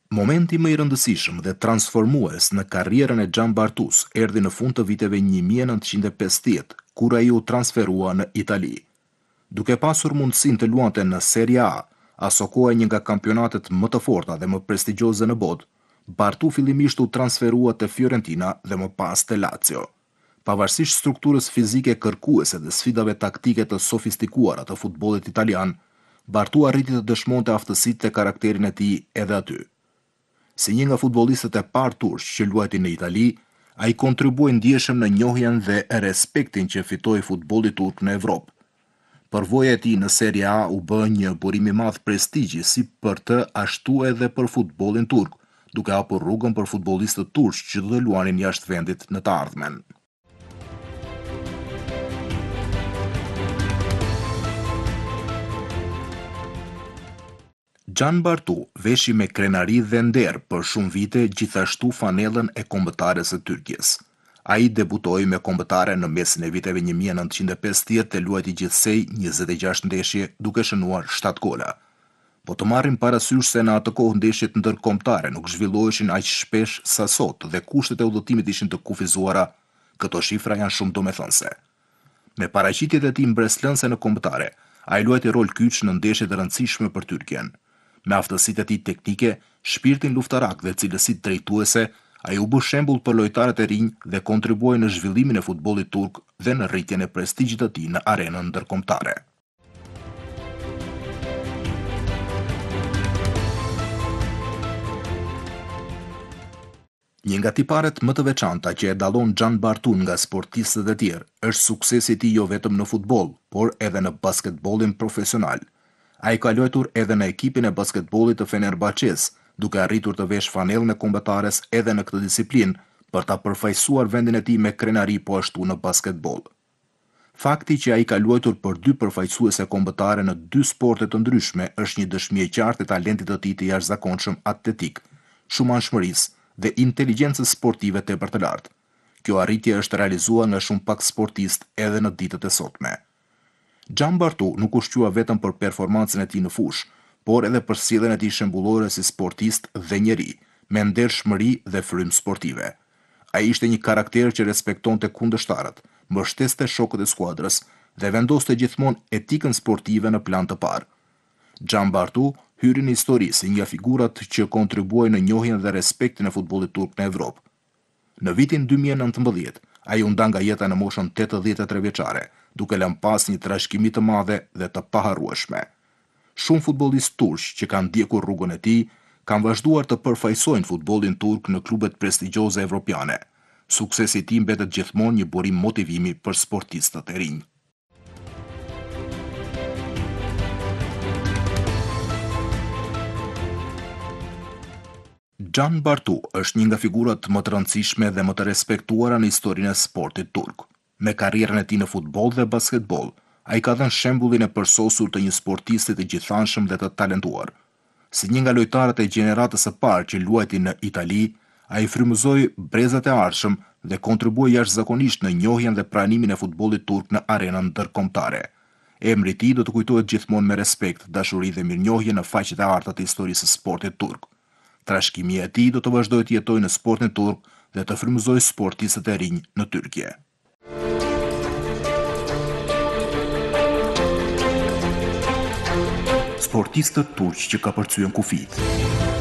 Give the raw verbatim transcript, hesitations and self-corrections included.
Momenti më i rëndësishëm dhe transformues në karrierën e Gian Bartus erdhi në fund të viteve një mijë e nëntëqind e pesëdhjetë, kur ai u transferua në Itali. Duke pasur mundësinë të luante në Serie A, aso kohë një nga kampionatet më të forta dhe më prestigjioze në botë, Bartu fillimisht u transferua te Fiorentina dhe më pas te Lazio. Pavarësisht strukturës fizike kërkuese dhe sfidave taktike të sofistikuara të futbollit italian, Bartu arriti të dëshmonte aftësitë dhe karakterin e tij edhe aty. Si një nga futbollistët e parë turq që luajti në Itali, ai kontribuoi ndjeshëm në njohjen dhe respektin që fitoi futbolli turk në Evropë. Përvoja e tij në Serie A u bë një burim i madh prestigji si për të ashtu edhe për futbollin turk, duke hapur rrugën për futbollistët turq që do të luanin jashtë vendit në të ardhmen. Gian Bartu veshi me krenari dhe nder për shumë vite gjithashtu fanellën e kombëtares së Tyrkisë. Ai debutoi me kombëtare në mesin e viteve një mijë e nëntëqind e pesëdhjetë dhe luajti gjithsej njëzet e gjashtë ndeshje duke shënuar shtatë gola. Po të marrim parasysh se në atë kohë ndeshjet ndërkombëtare nuk zhvilloheshin aq shpesh sa sot dhe kushtet e udhëtimit ishin të kufizuara, këto shifra janë shumë domethënëse. Me paraqitjet e tij mbreslënse në kombëtare, ai luajti rol kyç në ndeshje të rëndësishme për Tyrkjen. Me aftësitë e tij teknike, shpirtin luftarak dhe cilësitë drejtuese, ai u bë shembull për lojtarët e rinj dhe kontribuoi në zhvillimin e futbollit turk dhe në rritjen e prestigjit të tij në arenën ndërkombëtare. Një nga tiparet më të veçanta që e dallon Gian Bartun nga sportistët e tjerë është suksesi i tij jo vetëm në futboll, por edhe në basketbollin profesional. Ai ka luajtur edhe në ekipin e basketbollit të Fenerbahçes, duke arritur të vesh fanellën e kombëtares edhe në këtë disiplinë për ta përfaqësuar vendin e tij me krenari po ashtu në basketboll. Fakti që ai ka luajtur për dy përfaqësuese kombëtare në dy sporte të ndryshme është një dëshmi e qartë e talentit të tij të jashtëzakonshëm atletik, shumanshmërisë dhe inteligjencës sportive tepër të lartë. Kjo arritje është realizuar nga shumë pak sportistë edhe në ditët e sotme. Gian Bartu nuk u shqua vetëm për performancën e tij në fushë, por edhe për sjelljen e tij shembullore si sportist dhe njeri, me ndershmëri dhe frymë sportive. Ai ishte një karakter që respektonte kundërshtarët, mbështeste shokët e skuadrës dhe vendoste gjithmonë etikën sportive në plan të parë. Gian Bartu hyri në histori si një figurat që kontribuoi në njohjen dhe respektin e futbollit turk në Evropë. Në vitin dy mijë e nëntëmbëdhjetë, ai u nda nga jeta në moshën tetëdhjetë e tre vjeçare, duke lënë pas një trashëgimi të madhe dhe të paharrueshme. Shumë futbollistë turq që kanë ndjekur rrugën e tij kanë vazhduar të përfaqësojnë futbollin turk në klubet prestigjioze evropiane. Suksesi i tij mbetet gjithmonë një burim motivimi për sportistët e rinj. Gian Bartu është një nga figurat më të rëndësishme dhe më të respektuara në historinë e sportit turk. Me karrierën e tij në futboll dhe basketboll, ai ka dhënë shembullin e përsosur të një sportisti të gjithanshëm dhe të talentuar. Si një nga lojtarët e gjeneratës së parë që luajti në Itali, ai frymëzoi brezat e ardhshëm dhe kontribuoi jashtëzakonisht në njohjen dhe pranimin e futbollit turk në arenën ndërkombëtare. Emri i tij do të kujtohet gjithmonë me respekt, dashuri dhe mirënjohje në faqet e arta të historisë së sportit turk. Trashëgimia e tij do të vazhdojë të jetojë në sportin turk dhe të frymëzojë sportistët e rinj në Tyrkie. Sportistët turq që ka përcyen kufijtë.